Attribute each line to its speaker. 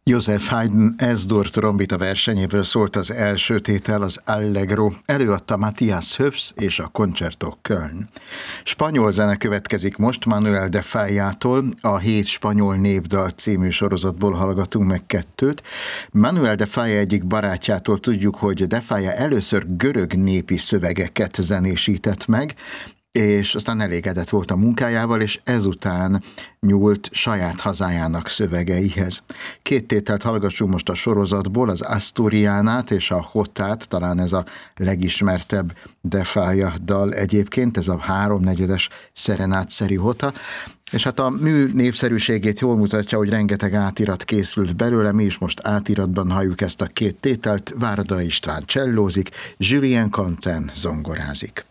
Speaker 1: Joseph Haydn S-dur trombita versenyéből szólt az első tétel, az Allegro. Előadta Matthias Höps és a Concerto Köln. Spanyol zene következik most Manuel de Falla-tól. A 7 spanyol népdal című sorozatból hallgatunk meg 2. Manuel de Falla egyik barátjától tudjuk, hogy de Falla először görög népi szövegeket zenésített meg, és aztán elégedett volt a munkájával, és ezután nyúlt saját hazájának szövegeihez. 2 tételt hallgassunk most a sorozatból, az Asturiánát és a Jotát, talán ez a legismertebb de Falla dal egyébként, ez a 3/4-es szerenátszerű Jota, és hát a mű népszerűségét jól mutatja, hogy rengeteg átirat készült belőle, mi is most átiratban halljuk ezt a 2 tételt. Várda István csellózik, Julien Quentin zongorázik.